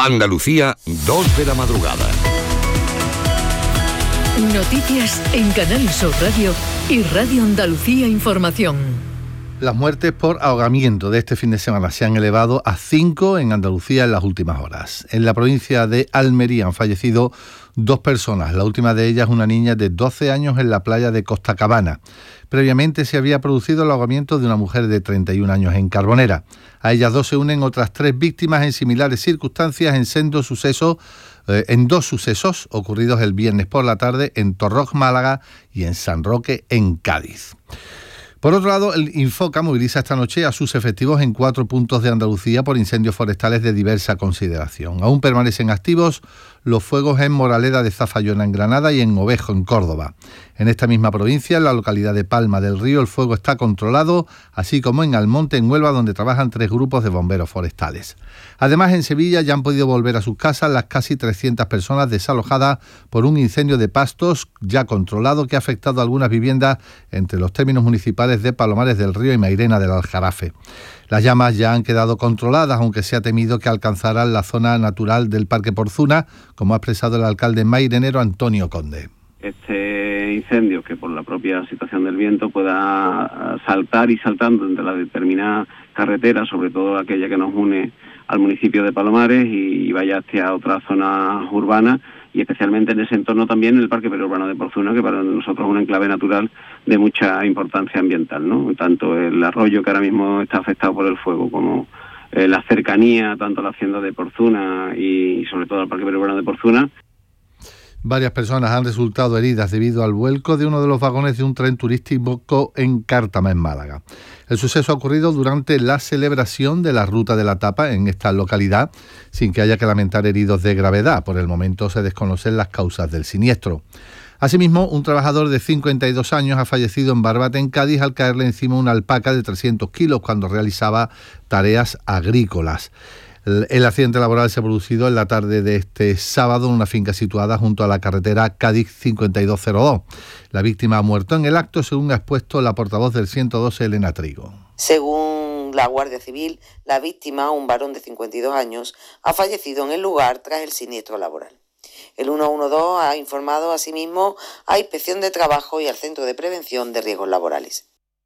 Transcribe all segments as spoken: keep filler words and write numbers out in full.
Andalucía, dos de la madrugada. Noticias en Canal Sur Radio y Radio Andalucía Información. Las muertes por ahogamiento de este fin de semana se han elevado a cinco en Andalucía en las últimas horas. En la provincia de Almería han fallecido dos personas, la última de ellas una niña de doce años en la playa de Costa Cabana. Previamente se había producido el ahogamiento de una mujer de treinta y un años en Carbonera. A ellas dos se unen otras tres víctimas en similares circunstancias en sendos sucesos, eh, en dos sucesos ocurridos el viernes por la tarde en Torrox, Málaga, y en San Roque, en Cádiz. Por otro lado, el Infoca moviliza esta noche a sus efectivos en cuatro puntos de Andalucía por incendios forestales de diversa consideración. Aún permanecen activos los fuegos en Moraleda de Zafayona, en Granada, y en Ovejo, en Córdoba. En esta misma provincia, en la localidad de Palma del Río, el fuego está controlado, así como en Almonte, en Huelva, donde trabajan tres grupos de bomberos forestales. Además, en Sevilla ya han podido volver a sus casas las casi trescientas personas desalojadas por un incendio de pastos ya controlado que ha afectado a algunas viviendas entre los términos municipales de Palomares del Río y Mairena del Aljarafe. Las llamas ya han quedado controladas, aunque se ha temido que alcanzaran la zona natural del Parque Porzuna, como ha expresado el alcalde mairenero Antonio Conde. Este incendio, que por la propia situación del viento pueda saltar y saltando entre las determinadas carreteras, sobre todo aquella que nos une al municipio de Palomares y vaya hacia otras zonas urbanas, y especialmente en ese entorno también el Parque Periurbano de Porzuna, que para nosotros es un enclave natural de mucha importancia ambiental, ¿no? Tanto el arroyo que ahora mismo está afectado por el fuego como eh, la cercanía, tanto a la hacienda de Porzuna y sobre todo al Parque Periurbano de Porzuna. Varias personas han resultado heridas debido al vuelco de uno de los vagones de un tren turístico en Cártama, en Málaga. El suceso ha ocurrido durante la celebración de la Ruta de la Tapa en esta localidad, sin que haya que lamentar heridos de gravedad. Por el momento se desconocen las causas del siniestro. Asimismo, un trabajador de cincuenta y dos años ha fallecido en Barbate, en Cádiz, al caerle encima una alpaca de trescientos kilos cuando realizaba tareas agrícolas. El accidente laboral se ha producido en la tarde de este sábado en una finca situada junto a la carretera Cádiz cincuenta y dos cero dos. La víctima ha muerto en el acto, según ha expuesto la portavoz del ciento doce, Elena Trigo. Según la Guardia Civil, la víctima, un varón de cincuenta y dos años, ha fallecido en el lugar tras el siniestro laboral. El ciento doce ha informado asimismo a Inspección de Trabajo y al Centro de Prevención de Riesgos Laborales.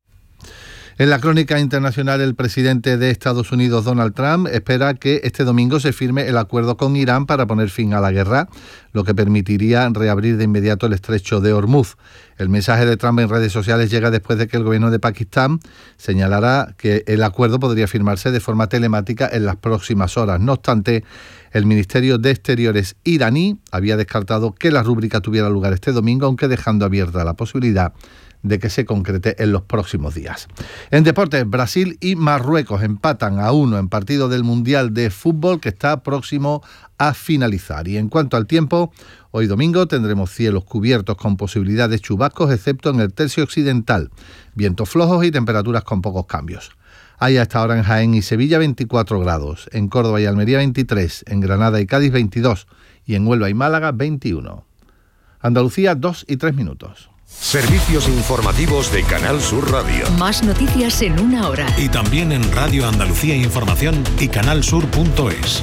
En la crónica internacional, el presidente de Estados Unidos, Donald Trump, espera que este domingo se firme el acuerdo con Irán para poner fin a la guerra, lo que permitiría reabrir de inmediato el estrecho de Hormuz. El mensaje de Trump en redes sociales llega después de que el gobierno de Pakistán señalara que el acuerdo podría firmarse de forma telemática en las próximas horas. No obstante, el Ministerio de Exteriores iraní había descartado que la rúbrica tuviera lugar este domingo, aunque dejando abierta la posibilidad de que se concrete en los próximos días. En deportes, Brasil y Marruecos empatan a uno en partido del Mundial de Fútbol que está próximo a finalizar. Y en cuanto al tiempo, hoy domingo tendremos cielos cubiertos con posibilidad de chubascos, excepto en el tercio occidental, vientos flojos y temperaturas con pocos cambios. Hay hasta ahora en Jaén y Sevilla veinticuatro grados, en Córdoba y Almería veintitrés, en Granada y Cádiz veintidós y en Huelva y Málaga veintiuno. Andalucía, dos y tres minutos. Servicios informativos de Canal Sur Radio. Más noticias en una hora. Y también en Radio Andalucía Información y canalsur punto es.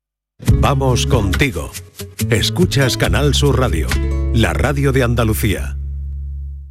Vamos contigo. Escuchas Canal Sur Radio, la radio de Andalucía.